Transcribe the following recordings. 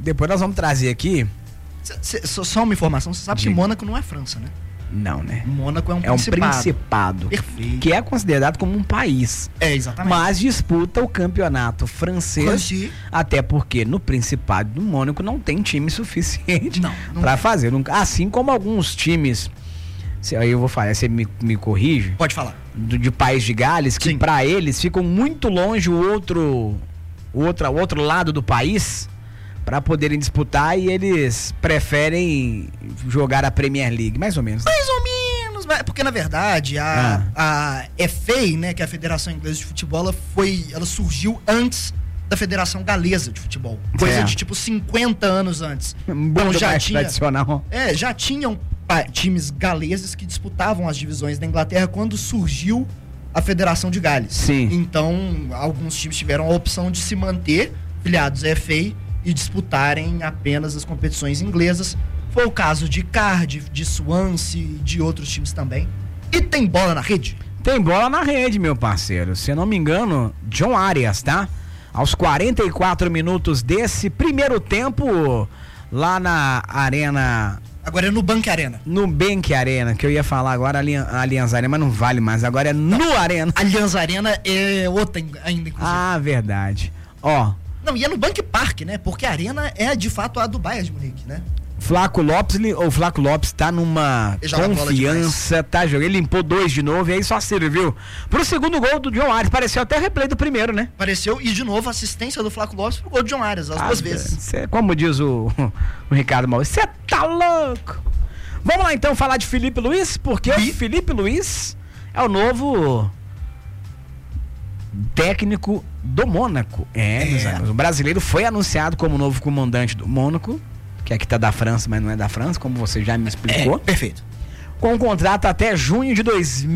depois nós vamos trazer aqui. Só uma informação, você sabe que Mônaco não é França, né? Não, né? Mônaco é um principado. Perfeito. Que é considerado como um país. Exatamente. Mas disputa o campeonato francês. Até porque no Principado do Mônaco não tem time suficiente para fazer. Assim como alguns times, aí eu vou falar, você me corrige? Pode falar. De País de Gales, que para eles ficam muito longe o outro lado do país para poderem disputar, e eles preferem jogar a Premier League, mais ou menos. Mais ou menos, porque na verdade a FA, né, que é a Federação Inglesa de Futebol, ela surgiu antes da Federação Galesa de Futebol, coisa de tipo 50 anos antes. Então já tinha tradicional. Já tinham times galeses que disputavam as divisões da Inglaterra quando surgiu a Federação de Gales. Sim. Então alguns times tiveram a opção de se manter filiados à FA e disputarem apenas as competições inglesas. Foi o caso de Cardiff, de Swansea e de outros times também. E tem bola na rede? Tem bola na rede, meu parceiro. Se eu não me engano, John Arias, tá? Aos 44 minutos desse primeiro tempo, lá na Arena... Agora é no Bank Arena. No Bank Arena, que eu ia falar agora, Allianz Arena, mas não vale mais. Agora é no Arena. Allianz Arena é outra ainda, inclusive. Ah, verdade. Ó... Não, e é no Bank Park, né? Porque a arena é de fato a do Bayern de Munique, né? O Flaco Lopes tá numa confiança, tá jogando. Ele limpou 2 de novo e aí só serviu pro segundo gol do John Arias. Pareceu até replay do primeiro, né? Pareceu, e de novo assistência do Flaco Lopes pro gol do John Arias, as 2 vezes. Como diz o Ricardo Maurício, você tá louco! Vamos lá então falar de Felipe Luiz, porque o Felipe Luiz é o novo técnico do Mônaco. Meus amigos, o brasileiro foi anunciado como novo comandante do Mônaco, que aqui tá da França, mas não é da França, como você já me explicou. Perfeito. Com um contrato até junho de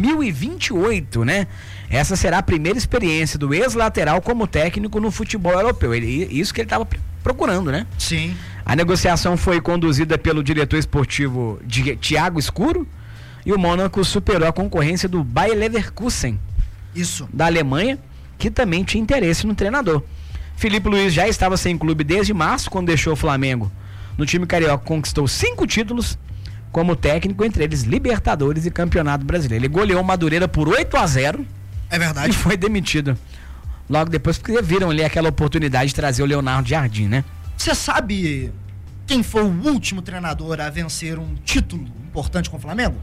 2028, né? Essa será a primeira experiência do ex-lateral como técnico no futebol europeu. Isso que ele estava procurando, né? Sim. A negociação foi conduzida pelo diretor esportivo Thiago Escuro, e o Mônaco superou a concorrência do Bayer Leverkusen, da Alemanha, que também tinha interesse no treinador. Felipe Luiz já estava sem clube desde março, quando deixou o Flamengo. No time carioca conquistou 5 títulos como técnico, entre eles Libertadores e Campeonato Brasileiro. Ele goleou o Madureira por 8-0. É verdade. E foi demitido logo depois, porque viram ali aquela oportunidade de trazer o Leonardo Jardim, né? Você sabe quem foi o último treinador a vencer um título importante com o Flamengo?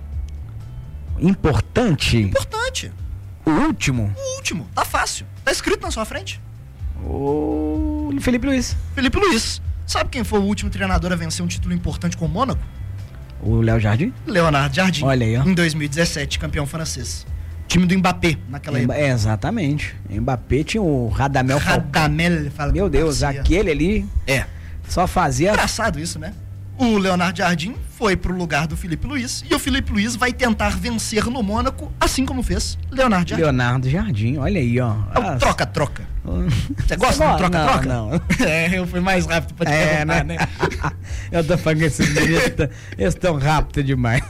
Importante? Importante. O último? O último. Tá fácil. Tá escrito na sua frente. O Felipe Luiz. Felipe Luiz. Sabe quem foi o último treinador a vencer um título importante com o Mônaco? O Léo Jardim? Leonardo Jardim. Olha aí, ó. Em 2017, campeão francês. Time do Mbappé, naquela época. Exatamente. Mbappé tinha o Radamel Falcao. Meu Deus, aquele ali só fazia... Engraçado isso, né? O Leonardo Jardim foi pro lugar do Felipe Luiz, e o Felipe Luiz vai tentar vencer no Mônaco, assim como fez Leonardo Jardim, olha aí, ó. É o troca-troca. Você gosta do troca-troca? Não. Eu fui mais rápido pra te perguntar, né? Eu tô falando que esses meninos estão rápidos demais.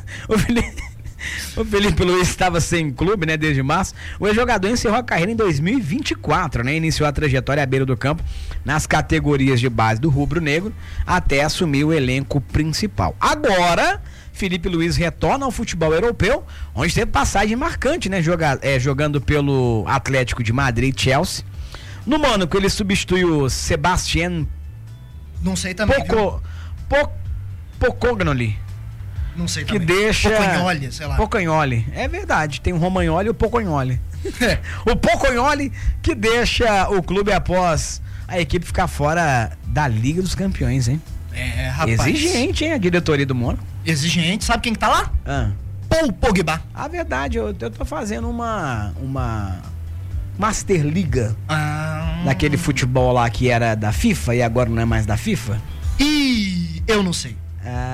O Felipe Luiz estava sem clube, né, desde março. O ex-jogador encerrou a carreira em 2024, né? Iniciou a trajetória à beira do campo nas categorias de base do rubro-negro até assumir o elenco principal. Agora, Felipe Luiz retorna ao futebol europeu, onde teve passagem marcante, né? Jogando pelo Atlético de Madrid e Chelsea. No Mônaco, ele substitui o Sebastián... Não sei também, Pocognoli. Não sei que também. Deixa... Pocognoli, sei lá. Pocognoli, é verdade, tem o Romagnoli e o Pocognoli. O Pocognoli que deixa o clube após a equipe ficar fora da Liga dos Campeões, hein? Rapaz. Exigente, hein, a diretoria do Mônaco. Exigente, sabe quem que tá lá? Paul Pogba. A verdade, eu tô fazendo uma Master Liga daquele futebol lá que era da FIFA e agora não é mais da FIFA. Eu não sei.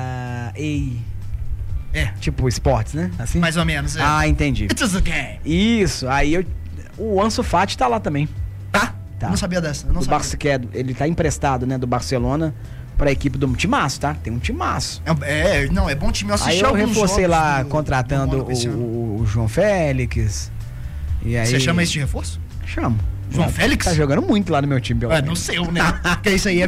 Tipo esportes, né? Assim? Mais ou menos, entendi. It's a game. Isso, aí o Ansu Fati tá lá também. Tá? Não sabia dessa, não sabia. Ele tá emprestado, né, do Barcelona pra equipe do timaço, tá? Tem um timaço. É bom time. Eu assisti aí eu reforcei lá do contratando o João Félix. E aí... Você chama esse de reforço? Chamo. João Félix? Tá jogando muito lá no meu time. No seu, né? Porque isso aí é